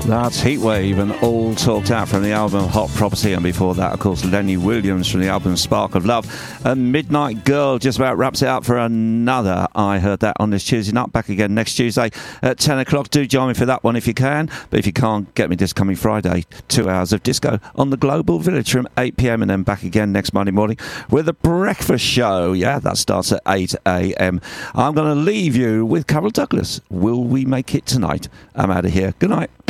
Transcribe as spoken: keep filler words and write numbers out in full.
That's Heatwave and All Talked Out from the album Hot Property, and before that, of course, Lenny Williams from the album Spark of Love. And Midnight Girl just about wraps it up for another I Heard That on this Tuesday night. Back again next Tuesday at ten o'clock. Do join me for that one if you can, but if you can't, get me this coming Friday. Two hours of disco on the Global Village from eight p.m. and then back again next Monday morning with a breakfast show. Yeah, that starts at eight a.m. I'm going to leave you with Carol Douglas. Will we make it tonight? I'm out of here. Good night.